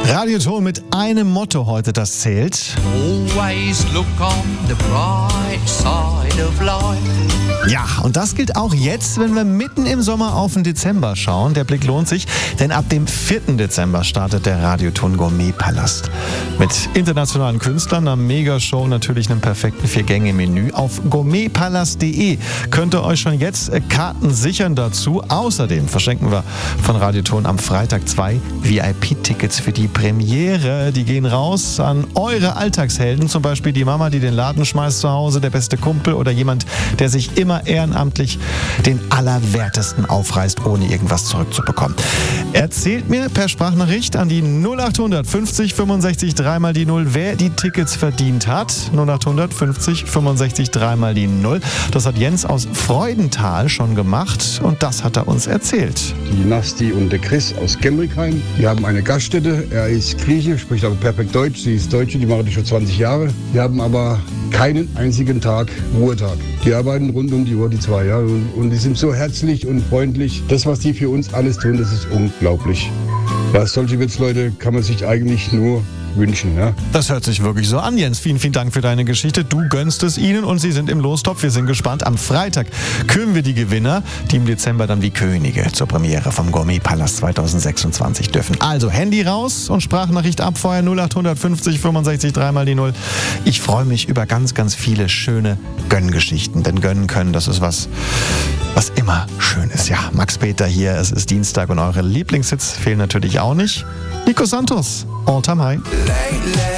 Radioton mit einem Motto heute, das zählt. Always look on the bright side of life. Ja, und das gilt auch jetzt, wenn wir mitten im Sommer auf den Dezember schauen. Der Blick lohnt sich, denn ab dem 4. Dezember startet der Radioton Gourmet-Palast. Mit internationalen Künstlern, einer Megashow, natürlich einem perfekten 4-Gänge-Menü. Auf gourmetpalast.de könnt ihr euch schon jetzt Karten sichern dazu. Außerdem verschenken wir von Radioton am Freitag 2 VIP-Tickets für die Premiere. Die gehen raus an eure Alltagshelden, zum Beispiel die Mama, die den Laden schmeißt zu Hause, der beste Kumpel oder jemand, der sich immer ehrenamtlich den Allerwertesten aufreißt, ohne irgendwas zurückzubekommen. Erzählt mir per Sprachnachricht an die 0800 50 65 3 mal die 0, wer die Tickets verdient hat. 0800 50 65 3 mal die 0. Das hat Jens aus Freudenthal schon gemacht und das hat er uns erzählt. Die Nasti und der Chris aus Gemrickheim, die haben eine Gaststätte. Er ist Grieche, spricht aber perfekt Deutsch. Sie ist Deutsche, die machen das schon 20 Jahre. Die haben aber keinen einzigen Tag Ruhetag. Die arbeiten rund um die Uhr, die 2 Jahre. Und die sind so herzlich und freundlich. Das, was die für uns alles tun, das ist unglaublich. Ja, solche Wirtsleute kann man sich eigentlich nur wünschen. Ja? Das hört sich wirklich so an, Jens. Vielen, vielen Dank für deine Geschichte. Du gönnst es ihnen und sie sind im Lostopf. Wir sind gespannt. Am Freitag küren wir die Gewinner, die im Dezember dann wie Könige zur Premiere vom Gourmet-Palast 2026 dürfen. Also Handy raus und Sprachnachricht abfeuern 0800 50 65 3 mal die 0. Ich freue mich über ganz, ganz viele schöne Gönngeschichten. Denn gönnen können, das ist was immer schön ist. Ja, Max Peter hier. Es ist Dienstag und eure Lieblingshits fehlen natürlich auch nicht. Nico Santos, All Time High.